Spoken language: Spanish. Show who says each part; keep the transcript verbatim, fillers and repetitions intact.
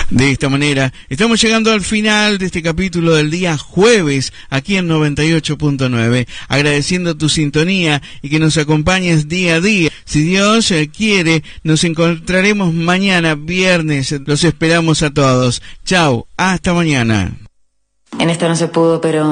Speaker 1: De esta manera, estamos llegando al final de este capítulo del día jueves, aquí en noventa y ocho punto nueve, agradeciendo tu sintonía y que nos acompañes día a día. Si Dios quiere, nos encontraremos mañana, viernes. Los esperamos a todos. Chau, hasta mañana.
Speaker 2: En esta no se pudo, pero...